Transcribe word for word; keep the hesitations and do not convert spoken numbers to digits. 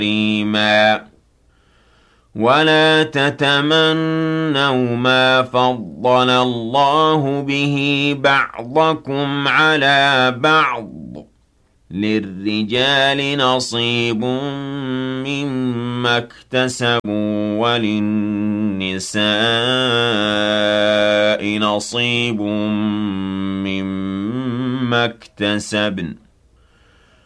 حريما ولا تتمنوا ما فضل الله به بعضكم على بعض للرجال نصيب مما اكتسبوا وللنساء نصيب مما اكتسبن